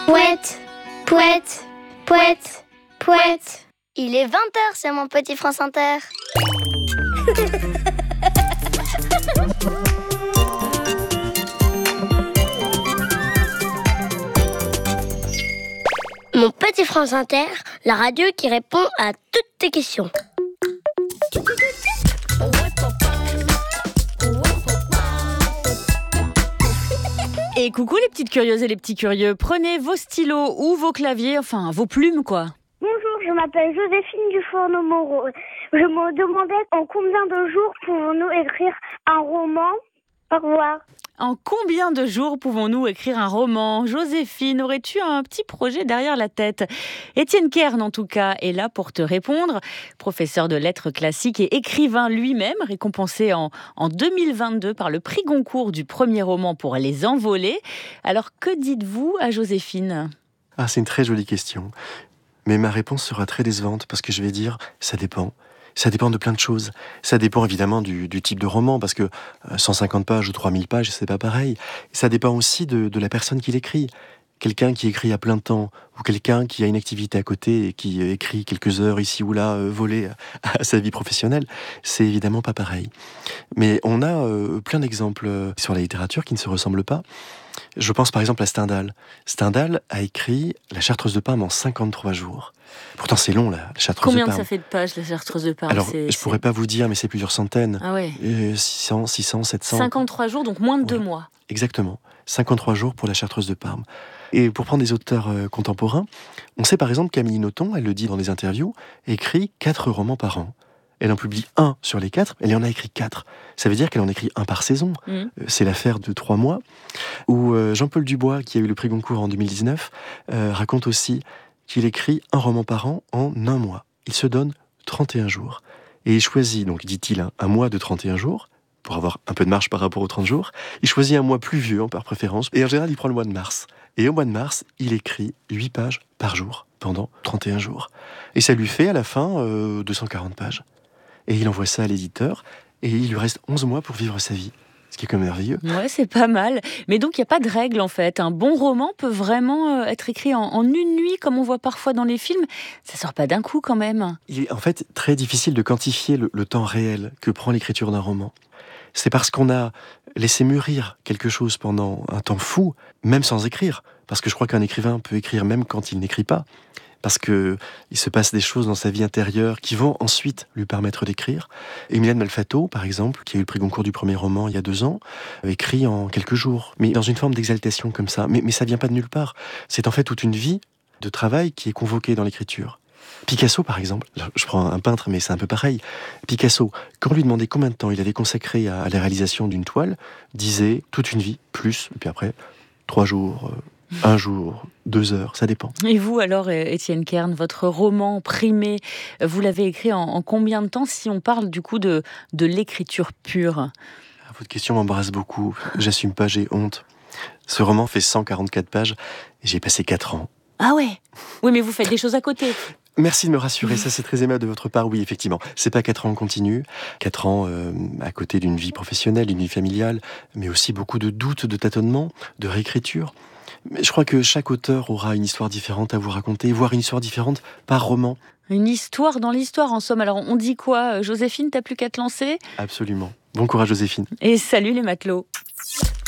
Pouette, pouette, pouette, pouette. Il est 20h sur mon petit France Inter. Mon petit France Inter, la radio qui répond à toutes tes questions. Et coucou les petites curieuses et les petits curieux, prenez vos stylos ou vos claviers, enfin vos plumes quoi. Bonjour, je m'appelle Joséphine Dufourneau-Moreau. Je me demandais en combien de jours pouvons-nous écrire un roman? Au revoir. En combien de jours pouvons-nous écrire un roman? Joséphine, aurais-tu un petit projet derrière la tête? Étienne Kern, en tout cas, est là pour te répondre. Professeur de lettres classiques et écrivain lui-même, récompensé en 2022 par le prix Goncourt du premier roman pour Les Envolées. Alors, que dites-vous à Joséphine? C'est une très jolie question. Mais ma réponse sera très décevante parce que je vais dire « ça dépend ». Ça dépend de plein de choses. Ça dépend évidemment du type de roman, parce que 150 pages ou 3000 pages, c'est pas pareil. Ça dépend aussi de la personne qui l'écrit. Quelqu'un qui écrit à plein temps, ou quelqu'un qui a une activité à côté et qui écrit quelques heures ici ou là, volées à sa vie professionnelle, c'est évidemment pas pareil. Mais on a plein d'exemples sur la littérature qui ne se ressemblent pas. Je pense par exemple à Stendhal. Stendhal a écrit La Chartreuse de Parme en 53 jours. Pourtant c'est long, la Chartreuse de Parme. Combien ça fait de pages, la Chartreuse de Parme? Alors, je pourrais pas vous dire, mais c'est plusieurs centaines. Ah ouais. 600, 700. 53 jours, donc moins de 2 mois. Exactement. 53 jours pour la Chartreuse de Parme. Et pour prendre des auteurs contemporains, on sait par exemple qu'Amélie Nothomb, elle le dit dans des interviews, écrit 4 romans par an. Elle en publie 1 sur les 4, elle en a écrit 4. Ça veut dire qu'elle en écrit 1 par saison. C'est l'affaire de 3 mois. Ou Jean-Paul Dubois, qui a eu le prix Goncourt en 2019, raconte aussi qu'il écrit 1 roman par an en 1 mois. Il se donne 31 jours. Et il choisit, donc dit-il, un mois de 31 jours, pour avoir un peu de marge par rapport aux 30 jours. Il choisit un mois pluvieux, par préférence. Et en général, il prend le mois de mars. Et au mois de mars, il écrit 8 pages par jour, pendant 31 jours. Et ça lui fait, à la fin, 240 pages. Et il envoie ça à l'éditeur, et il lui reste 11 mois pour vivre sa vie. Ce qui est quand même merveilleux. Ouais, c'est pas mal. Mais donc, il n'y a pas de règle, en fait. Un bon roman peut vraiment être écrit en une nuit, comme on voit parfois dans les films. Ça sort pas d'un coup, quand même. Il est en fait très difficile de quantifier le temps réel que prend l'écriture d'un roman. C'est parce qu'on a laissé mûrir quelque chose pendant un temps fou, même sans écrire. Parce que je crois qu'un écrivain peut écrire même quand il n'écrit pas. Parce qu'il se passe des choses dans sa vie intérieure qui vont ensuite lui permettre d'écrire. Emiliane Malfatto, par exemple, qui a eu le prix Goncourt du premier roman il y a 2 ans, écrit en quelques jours, mais dans une forme d'exaltation comme ça. Mais ça vient pas de nulle part. C'est en fait toute une vie de travail qui est convoquée dans l'écriture. Picasso, par exemple, je prends un peintre, mais c'est un peu pareil. Picasso, quand on lui demandait combien de temps il avait consacré à la réalisation d'une toile, disait toute une vie, plus, et puis après, 3 jours... 1 jour, 2 heures, ça dépend. Et vous alors, Étienne Kern, votre roman primé, vous l'avez écrit en combien de temps, si on parle du coup de l'écriture pure? Votre question m'embarrasse beaucoup. J'assume pas, j'ai honte. Ce roman fait 144 pages et j'ai passé 4 ans. Ah ouais? Oui, mais vous faites des choses à côté. Merci de me rassurer, ça c'est très aimable de votre part. Oui, effectivement, c'est pas 4 ans en continu, 4 ans à côté d'une vie professionnelle, d'une vie familiale, mais aussi beaucoup de doutes, de tâtonnements, de réécriture. Mais je crois que chaque auteur aura une histoire différente à vous raconter, voire une histoire différente par roman. Une histoire dans l'histoire, en somme. Alors, on dit quoi? Joséphine, t'as plus qu'à te lancer? Absolument. Bon courage, Joséphine. Et salut les matelots.